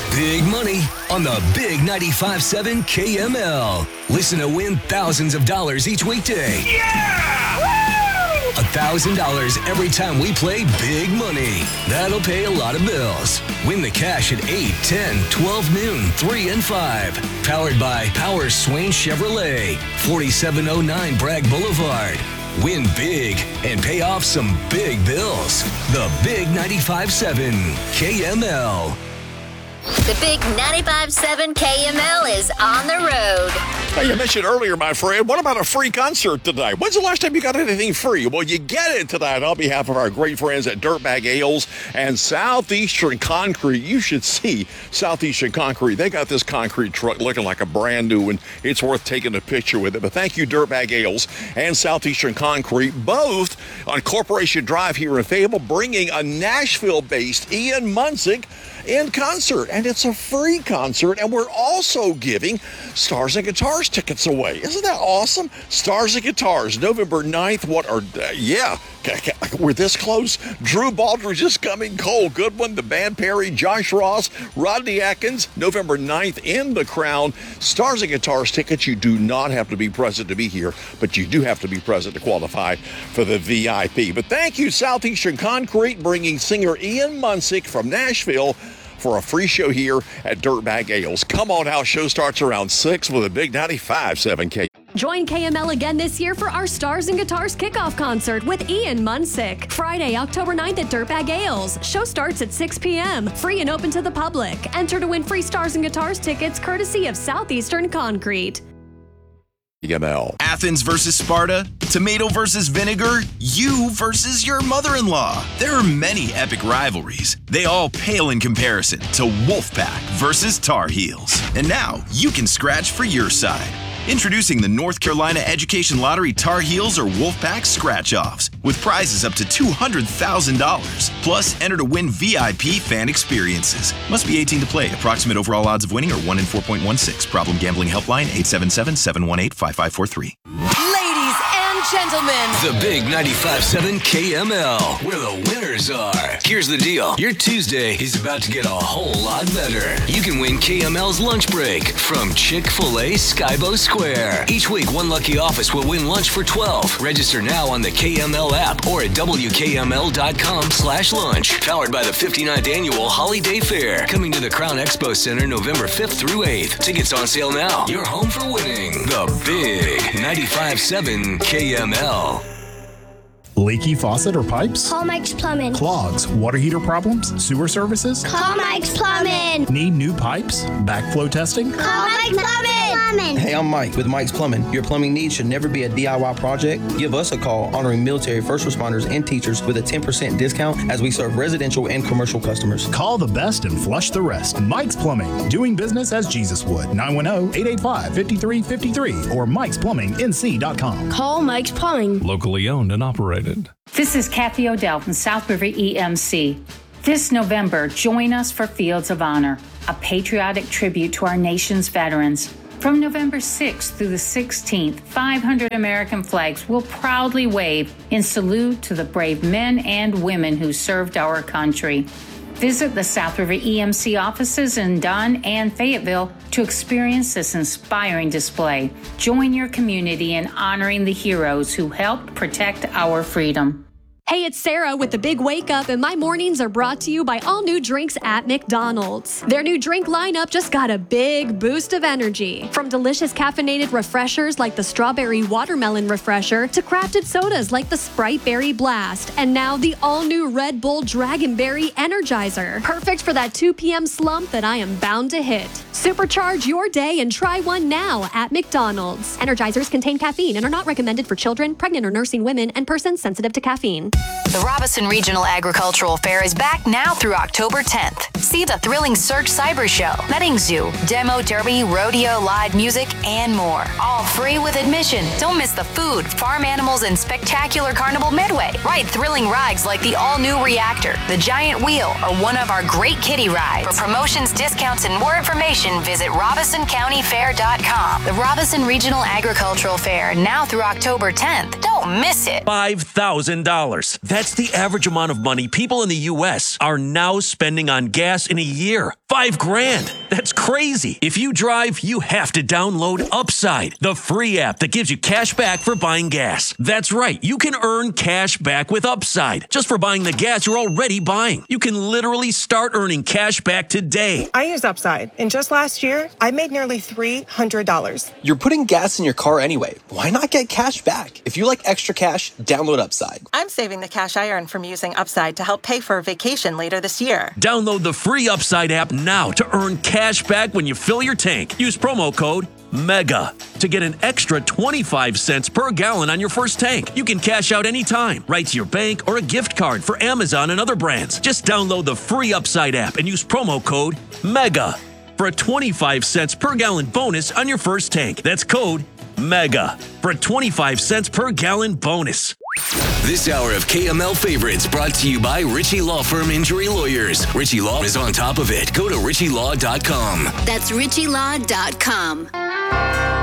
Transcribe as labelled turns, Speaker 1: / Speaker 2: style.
Speaker 1: Big money on the Big 95.7 KML. Listen to win thousands of dollars each weekday.
Speaker 2: Yeah!
Speaker 1: $1,000 every time we play Big Money. That'll pay a lot of bills. Win the cash at 8, 10, 12 noon, 3 and 5. Powered by Power Swain Chevrolet, 4709 Bragg Boulevard. Win big and pay off some big bills. The Big 95.7 KML.
Speaker 3: The Big 95.7 KML is on the road.
Speaker 2: Hey, you mentioned earlier, my friend, what about a free concert tonight? When's the last time you got anything free? Well, you get it tonight on behalf of our great friends at Dirtbag Ales and Southeastern Concrete. You should see Southeastern Concrete. They got this concrete truck looking like a brand new one. It's worth taking a picture with it. But thank you, Dirtbag Ales and Southeastern Concrete, both on Corporation Drive here in Fayetteville, bringing a Nashville-based Ian Munsick in concert, and it's a free concert, and we're also giving Stars and Guitars tickets away. Isn't that awesome? Stars and Guitars, November 9th. We're this close. Drew Baldridge is coming, Cole Goodwin, the band Perry, Josh Ross, Rodney Atkins, November 9th in the Crown. Stars and Guitars tickets. You do not have to be present to be here, but you do have to be present to qualify for the VIP. But thank you, Southeastern Concrete, bringing singer Ian Munsick from Nashville for a free show here at Dirtbag Ales. Come on out. Show starts around 6 with a Big 95.7 K.
Speaker 4: Join KML again this year for our Stars and Guitars kickoff concert with Ian Munsick. Friday, October 9th at Dirtbag Ales. Show starts at 6 p.m. Free and open to the public. Enter to win free Stars and Guitars tickets courtesy of Southeastern Concrete.
Speaker 2: KML.
Speaker 5: Athens versus Sparta, tomato versus vinegar, you versus your mother-in-law. There are many epic rivalries. They all pale in comparison to Wolfpack versus Tar Heels. And now you can scratch for your side. Introducing the North Carolina Education Lottery Tar Heels or Wolfpack Scratch-Offs with prizes up to $200,000. Plus, enter to win VIP fan experiences. Must be 18 to play. Approximate overall odds of winning are 1 in 4.16. Problem gambling helpline 877-718-5543.
Speaker 6: Ladies and gentlemen,
Speaker 1: The Big 95.7 KML, where the winners are. Here's the deal. Your Tuesday is about to get a whole lot better. You can win KML's lunch break from Chick-fil-A Skybo Square. Each week, one lucky office will win lunch for 12. Register now on the KML app or at WKML.com/lunch. Powered by the 59th Annual Holiday Fair. Coming to the Crown Expo Center November 5th through 8th. Tickets on sale now. You're home for winning. The Big 95.7 KML.
Speaker 7: Leaky faucet or pipes?
Speaker 8: Call Mike's Plumbing.
Speaker 7: Clogs, water heater problems, sewer services?
Speaker 8: Call Mike's Plumbing.
Speaker 7: Need new pipes? Backflow testing?
Speaker 8: Call Mike's Plumbing.
Speaker 9: Hey, I'm Mike with Mike's Plumbing. Your plumbing needs should never be a DIY project. Give us a call honoring military, first responders, and teachers with a 10% discount as we serve residential and commercial customers.
Speaker 7: Call the best and flush the rest. Mike's Plumbing, doing business as Jesus would. 910-885-5353 or mikesplumbingnc.com.
Speaker 8: Call Mike's Plumbing.
Speaker 10: Locally owned and operated.
Speaker 11: This is Kathy Odell from South River EMC. This November, join us for Fields of Honor, a patriotic tribute to our nation's veterans. From November 6th through the 16th, 500 American flags will proudly wave in salute to the brave men and women who served our country. Visit the South River EMC offices in Dunn and Fayetteville to experience this inspiring display. Join your community in honoring the heroes who helped protect our freedom.
Speaker 4: Hey, it's Sarah with the Big Wake Up, and my mornings are brought to you by all new drinks at McDonald's. Their new drink lineup just got a big boost of energy. From delicious caffeinated refreshers like the Strawberry Watermelon Refresher to crafted sodas like the Sprite Berry Blast, and now the all-new Red Bull Dragonberry Energizer. Perfect for that 2 p.m. slump that I am bound to hit. Supercharge your day and try one now at McDonald's. Energizers contain caffeine and are not recommended for children, pregnant or nursing women, and persons sensitive to caffeine.
Speaker 6: the Robison Regional Agricultural Fair is back now through October 10th. See the thrilling Search Cyber Show, Petting Zoo, Demo Derby, Rodeo, live music, and more. All free with admission. Don't miss the food, farm animals, and spectacular Carnival Midway. Ride thrilling rides like the all-new Reactor, the Giant Wheel, or one of our great kiddie rides. For promotions, discounts, and more information, visit RobisonCountyFair.com. The Robison Regional Agricultural Fair, now through October 10th. Don't miss it.
Speaker 12: $5,000. That's the average amount of money people in the U.S. are now spending on gas in a year. $5,000. That's crazy. If you drive, you have to download Upside, the free app that gives you cash back for buying gas. That's right. You can earn cash back with Upside just for buying the gas you're already buying. You can literally start earning cash back today.
Speaker 13: I use Upside, and just last year, I made nearly $300.
Speaker 14: You're putting gas in your car anyway. Why not get cash back? If you like extra cash, download Upside.
Speaker 15: I'm saving the cash I earn from using Upside to help pay for a vacation later this year.
Speaker 12: Download the free Upside app now to earn cash back when you fill your tank. Use promo code MEGA to get an extra 25 cents per gallon on your first tank. You can cash out anytime, right to your bank or a gift card for Amazon and other brands. Just download the free Upside app and use promo code MEGA for a 25 cents per gallon bonus on your first tank. That's code MEGA for a 25 cents per gallon bonus.
Speaker 1: This hour of KML Favorites brought to you by Ritchie Law Firm Injury Lawyers. Ritchie Law is on top of it. Go to ritchielaw.com.
Speaker 3: That's ritchielaw.com.